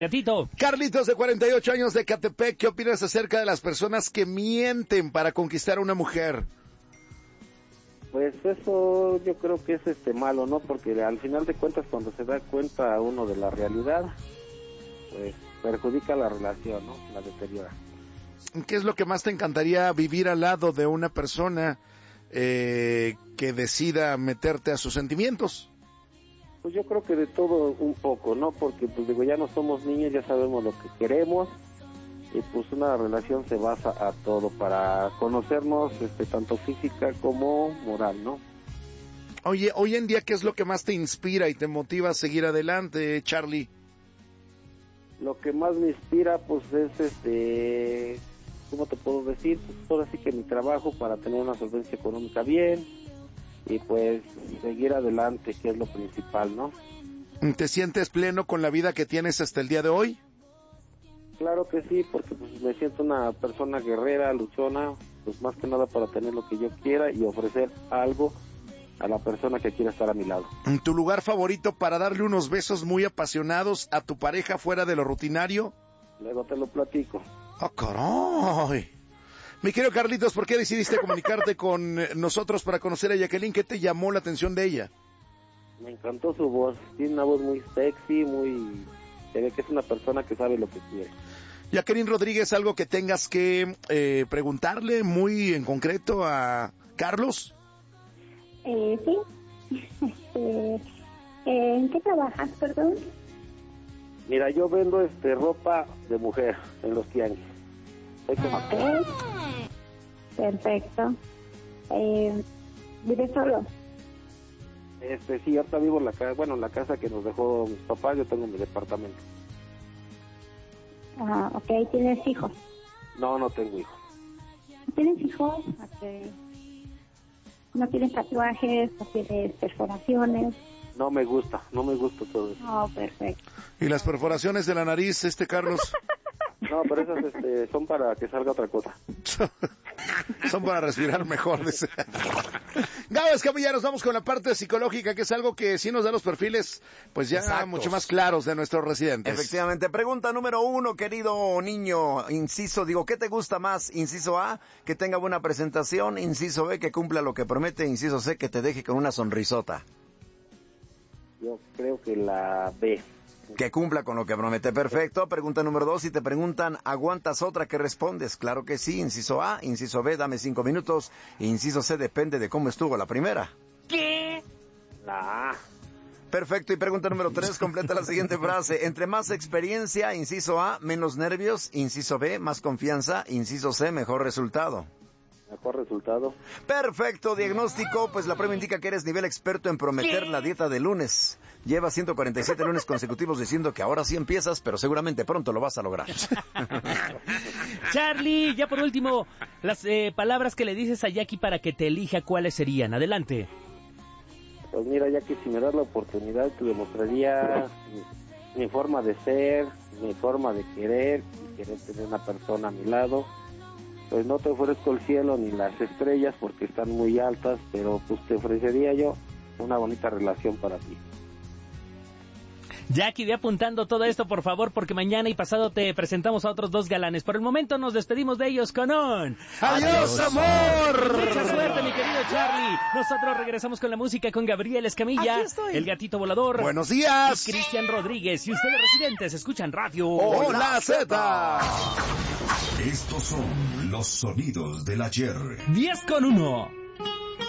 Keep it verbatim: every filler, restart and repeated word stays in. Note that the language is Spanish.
Gatito. Carlitos, de cuarenta y ocho años, de Catepec, ¿qué opinas acerca de las personas que mienten para conquistar a una mujer? Pues eso yo creo que es este malo, ¿no? Porque al final de cuentas, cuando se da cuenta uno de la realidad, pues perjudica la relación, ¿no? La deteriora. ¿Qué es lo que más te encantaría vivir al lado de una persona eh, que decida meterte a sus sentimientos? Pues yo creo que de todo un poco, ¿no? Porque pues digo, ya no somos niños, ya sabemos lo que queremos y pues una relación se basa a todo para conocernos, este, tanto física como moral, ¿no? Oye, hoy en día, ¿qué es lo que más te inspira y te motiva a seguir adelante, Charlie? Lo que más me inspira, pues es este, ¿cómo te puedo decir? Pues ahora sí que mi trabajo para tener una solvencia económica bien y pues seguir adelante, que es lo principal, ¿no? ¿Te sientes pleno con la vida que tienes hasta el día de hoy? Claro que sí, porque pues me siento una persona guerrera, luchona, pues más que nada para tener lo que yo quiera y ofrecer algo a la persona que quiera estar a mi lado. ¿Tu lugar favorito para darle unos besos muy apasionados a tu pareja fuera de lo rutinario? Luego te lo platico. ¡Ah, caray! Mi querido Carlitos, ¿por qué decidiste comunicarte con nosotros para conocer a Jacqueline? ¿Qué te llamó la atención de ella? Me encantó su voz, tiene una voz muy sexy, muy... se ve que es una persona que sabe lo que quiere. Jacqueline Rodríguez, ¿algo que tengas que eh, preguntarle muy en concreto a Carlos? Eh, sí. eh, ¿En qué trabajas, perdón? Mira, yo vendo este ropa de mujer en los tianguis. Soy como... Ok. Perfecto. Eh, ¿Vives solo? Este, sí, ahorita vivo en la casa, bueno, en la casa que nos dejó mis papás, yo tengo mi departamento. Ah, ok. ¿Tienes hijos? No, no tengo hijos. ¿Tienes hijos? Ok. ¿No tienes tatuajes? ¿No tienes perforaciones? No me gusta, no me gusta todo eso. Oh, perfecto. ¿Y las perforaciones de la nariz, este Carlos? No, pero esas este, son para que salga otra cosa. Son para respirar mejor. Gabas Capellanos, vamos con la parte psicológica, que es algo que sí nos da los perfiles, pues ya Exactos. mucho más claros de nuestros residentes. Efectivamente. Pregunta número uno, querido niño. Inciso, digo, ¿qué te gusta más? Inciso A, que tenga buena presentación. Inciso B, que cumpla lo que promete. Inciso C, que te deje con una sonrisota. Yo creo que la B. Que cumpla con lo que promete. Perfecto. Pregunta número dos, si te preguntan, ¿aguantas otra? ¿Qué respondes? Claro que sí. Inciso A. Inciso B, dame cinco minutos. Inciso C, depende de cómo estuvo la primera. ¿Qué? La A. Perfecto. Y pregunta número tres, completa la siguiente frase. Entre más experiencia, inciso A, menos nervios. Inciso B, más confianza. Inciso C, mejor resultado. Mejor resultado. Perfecto, diagnóstico, pues la prueba indica que eres nivel experto en prometer la dieta de lunes. Llevas ciento cuarenta y siete lunes consecutivos diciendo que ahora sí empiezas, pero seguramente pronto lo vas a lograr. Charlie, ya por último, las eh, palabras que le dices a Jackie para que te elija, ¿cuáles serían? Adelante. Pues mira, Jackie, si me das la oportunidad, te demostraría mi, mi forma de ser, mi forma de querer, y querer tener una persona a mi lado. Pues no te ofrezco el cielo ni las estrellas porque están muy altas, pero pues te ofrecería yo una bonita relación para ti. Jackie, ve apuntando todo esto, por favor, porque mañana y pasado te presentamos a otros dos galanes. Por el momento nos despedimos de ellos con un... ¡Adiós, amor! Mucha suerte, mi querido Charlie. Nosotros regresamos con la música con Gabriel Escamilla, el gatito volador. Buenos días. Y Cristian Rodríguez. Y ustedes, residentes, escuchan Radio Hola Z. Estos son los sonidos del ayer. diez con uno.